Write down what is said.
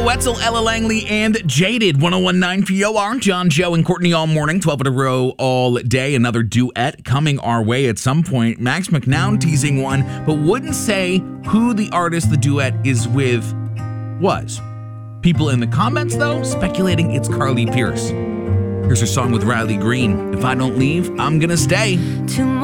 Wetzel, Ella Langley, and Jaded. 1019 POR. John, Joe, and Courtney all morning. 12 in a row all day. Another duet coming our way at some point. Max McNown teasing one, but wouldn't say who the artist the duet is with was. People in the comments, though, speculating it's Carly Pearce. Here's her song with Riley Green. If I don't leave, I'm gonna stay.